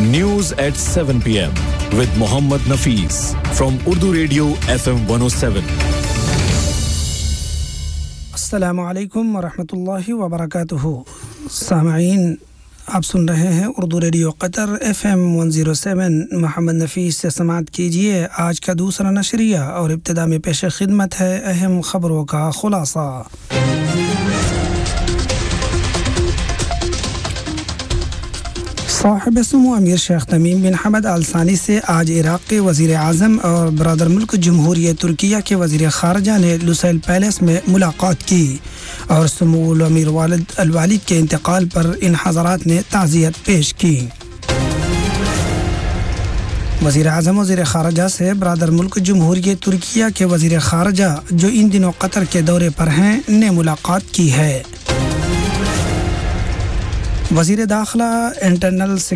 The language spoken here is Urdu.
News at 7 p.m. with Mohammad Nafees from Urdu Radio FM 107. السلام علیکم ورحمۃ اللہ وبرکاتہ. سامعین، آپ سن رہے ہیں اردو ریڈیو قطر FM 107. محمد نفیس سے سماعت کیجیے آج کا دوسرا نشریہ، اور ابتدا میں پیش خدمت ہے اہم خبروں کا خلاصہ. صاحب سمو امیر شیخ تمیم بن حمد آل ثانی سے آج عراق کے وزیر اعظم اور برادر ملک جمہوریہ ترکیہ کے وزیر خارجہ نے لوسیل پیلیس میں ملاقات کی، اور سمو الامیر الوالد کے انتقال پر ان حضرات نے تعزیت پیش کی. وزیر اعظم وزیر خارجہ سے برادر ملک جمہوریہ ترکیہ کے وزیر خارجہ جو ان دنوں قطر کے دورے پر ہیں نے ملاقات کی ہے. وزیر داخلہ انٹرنل